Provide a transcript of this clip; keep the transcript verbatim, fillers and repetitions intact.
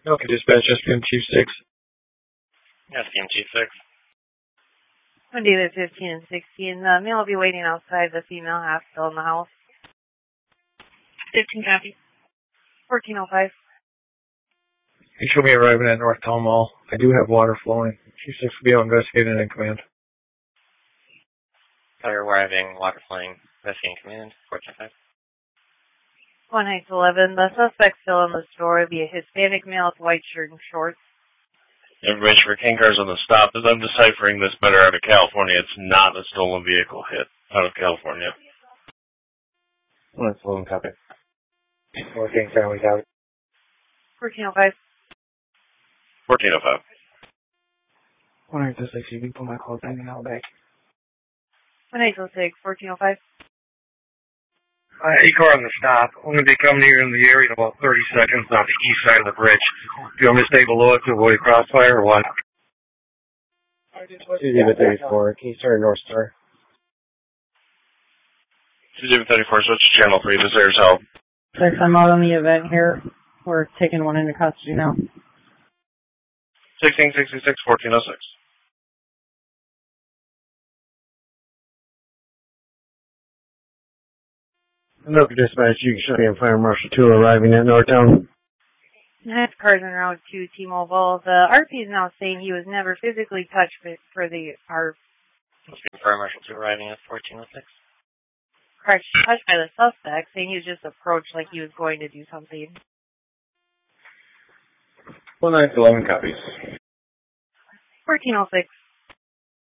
Okay, dispatch, S P M Chief six. S P M Chief six. David fifteen and sixteen. The male will be waiting outside. The female half still in the house. fifteen copy. fourteen oh five. You show me arriving at North Town Mall. I do have water flowing. Chief six will be out investigating in command. Fire arriving, water flowing, investigating command, fourteen oh five. one eight eleven. The suspect still in the store will be a Hispanic male with white shirt and shorts. Information for King Cars on the stop. As I'm deciphering this better out of California, it's not a stolen vehicle hit out of California. one eleven copy. fourteen family copy. fourteen oh five. fourteen oh five. one eight oh six, you can pull my call hanging out back. one eight oh six. fourteen oh five. Uh, E-car on the stop. I'm going to be coming here in the area in about thirty seconds off the east side of the bridge. Do you want me to stay below it to avoid crossfire or what? two zero thirty-four, can you start North Star? two zero thirty-four, switch to channel three. This air's help. Six, I'm out on the event here. We're taking one into custody now. sixteen sixty-six, fourteen oh six. Look, dispatch, you can show me Fire Marshal two arriving at Northtown. Next car's en route to T-Mobile. The R P is now saying he was never physically touched for the R. Fire Marshal two arriving at fourteen oh six. Correct, touched by the suspect, saying he was just approached like he was going to do something. one nine eleven copies. fourteen oh six.